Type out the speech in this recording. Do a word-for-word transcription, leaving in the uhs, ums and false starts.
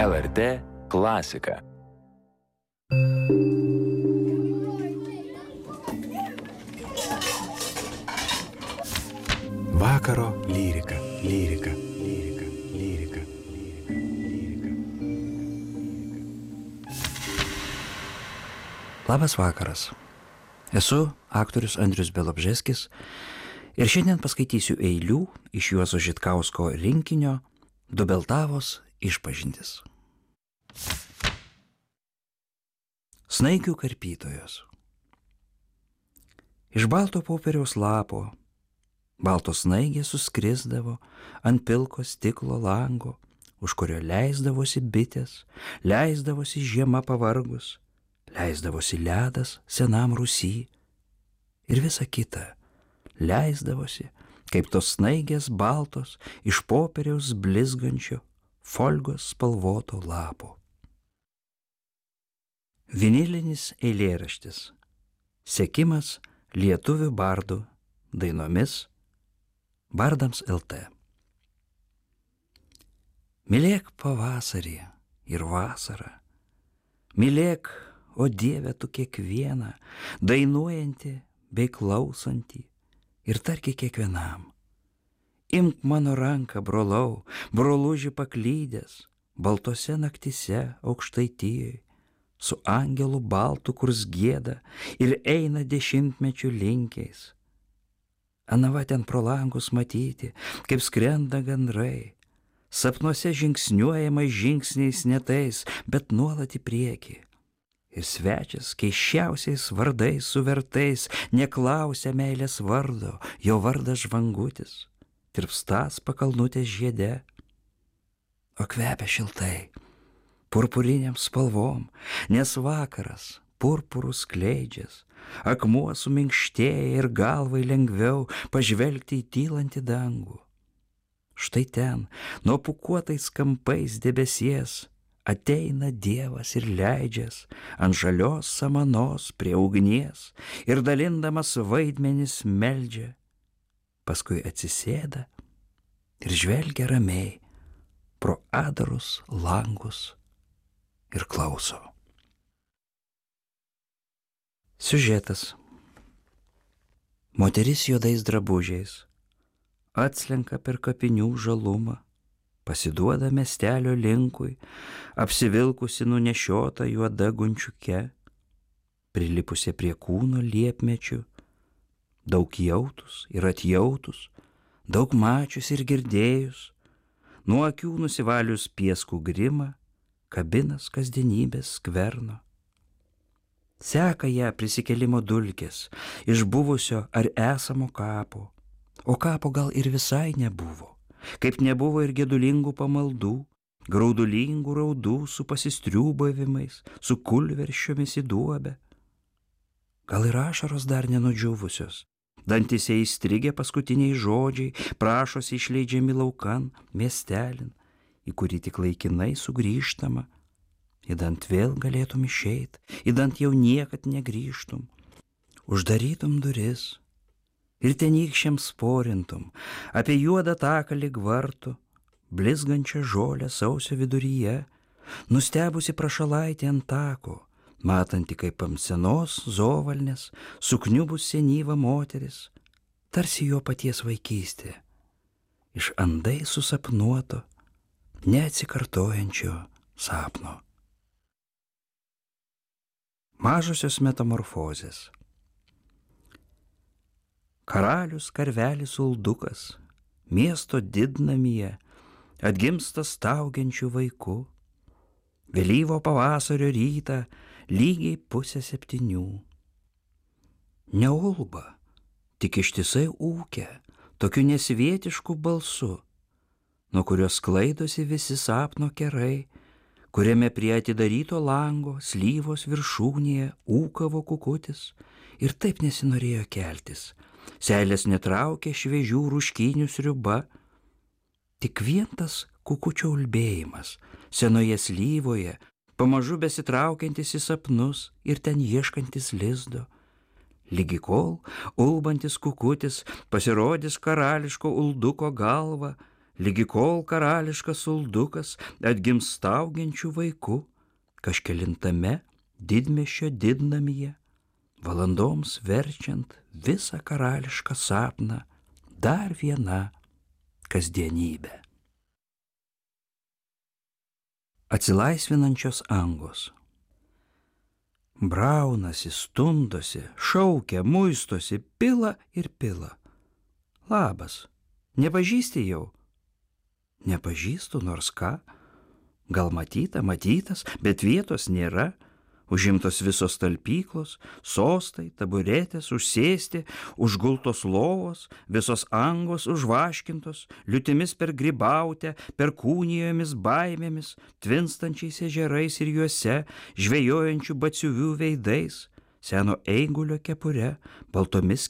L R T klasika. Vakaro lyrika, lyrika, lyrika, lyrika, lyrika. Labas vakaras. Esu aktorius Andrius Bialobžeskis ir šiandien paskaitysiu eilių iš Juozo Žitkausko rinkinio Dubeltavos išpažintis. Snaigių karpytojos. Iš balto popieriaus lapo baltos snaigės suskrisdavo ant pilko stiklo lango, už kurio leisdavosi bitės, leisdavosi žiema pavargus, leisdavosi ledas senam Rusy ir visa kita leisdavosi, kaip tos snaigės baltos iš popieriaus blizgančio folgos spalvoto lapo. Vinilinis eilėraštis. Sekimas lietuvių bardų dainomis Bardams L T. Mylėk pavasarį ir vasarą, mylėk, o Dieve, tu kiekvieną, dainuojantį bei klausantį, ir tarki kiekvienam. Imk mano ranką, brolau, broluži paklydęs, baltose naktise Aukštaitijoj, su angelu baltu, kurs gieda ir eina dešimtmečių linkiais. Anava ten pro langus matyti, kaip skrenda gandrai, sapnuose žingsniuojama žingsniais netais, bet nuolat į priekį. Ir svečias keiščiausiais vardais suvertais neklausia meilės vardo, jo vardas žvangutis, tirpstas pakalnutės žiede. O kvepia šiltai, purpuriniam spalvom, nes vakaras purpurų skleidžias, akmuo suminkštėja ir galvai lengviau pažvelgti į tylantį dangų. Štai ten, nuo pūkuotais kampais debesies, ateina Dievas ir leidžias ant žalios samanos prie ugnies ir dalindamas vaidmenis meldžia, paskui atsisėda ir žvelgia ramiai pro adarus langus ir klauso. Siužetas. Moteris juodais drabužiais atslenka per kapinių žalumą, pasiduoda miestelio linkui, apsivilkusi nunešiota juoda gunčiuke, prilipusi prie kūno liepmečių, daug jautus ir atjautus, daug mačius ir girdėjus, nuo akių nusivalius pieskų grimą, kabinas kasdienybės skverno. Seka ją prisikėlimo dulkės iš buvusio ar esamo kapo, o kapo gal ir visai nebuvo, kaip nebuvo ir gedulingų pamaldų, graudulingų raudų su pasistriūbavimais, su kulverščiomis į duobę. Gal ir ašaros dar nenudžiūvusios, dantise įstrigę paskutiniai žodžiai, prašosi išleidžiami laukan, miestelin, į kurį tik laikinai sugrįžtama, įdant vėl galėtum išeit, įdant jau niekad negrįžtum, uždarytum duris ir tenykščiam sporintum apie juodą taką lyg vartų, blizgančią žolę sausio viduryje, nustebusi prašalaitį ant tako, matanti kaip ant senos zovalnės sukniubus senyva moteris, tarsi jo paties vaikystė, iš andai susapnuoto, neatsikartojančio sapno. Mažosios metamorfozės. Karalius karvelis uldukas, miesto didnamyje, atgimsta staugiančių vaikų, vėlyvo pavasario rytą lygiai pusę septynių. Neulba, tik ištisai ūkia, tokiu nesvietišku balsu, nuo kurios sklaidosi visi sapno kerai, kuriame prie atidaryto lango slyvos viršūnėje ūkavo kukutis ir taip nesinorėjo keltis. Seilės netraukė šviežių rūškynių sriuba, tik vien tas kukučio ulbėjimas senoje slyvoje, pamažu besitraukiantis į sapnus ir ten ieškantis lizdo. Lygi kol ulbantis kukutis pasirodys karališko ulduko galva, lygi kol karališkas uldukas atgims staugiančių vaikų, kažkelintame didmiesčio didnamyje, valandoms verčiant visą karališką sapną, dar viena kasdienybė. Atsilaisvinančios angos. Braunasi, stumdosi, šaukia, muistosi, pila ir pila. Labas, nepažįsti jau? Nepažįstu nors ką. Gal matyta, matytas, bet vietos nėra. Užimtos visos talpyklos, sostai, taburetės, užsėsti, užgultos lovos, visos angos užvaškintos, liūtimis per grybautę, per kūnijomis baimėmis, tvinstančiais ežerais ir juose, žvejojančių batsiuvių veidais, seno eigulio kepure, baltomis